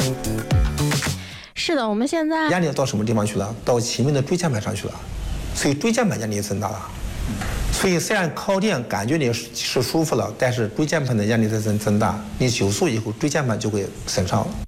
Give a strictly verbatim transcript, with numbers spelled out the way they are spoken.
是的，我们现在压力到什么地方去了？到前面的椎间盘上去了，所以椎间盘压力增大了。所以虽然靠垫感觉你是舒服了，但是椎间盘的压力在增增大，你久坐以后椎间盘就会损伤了。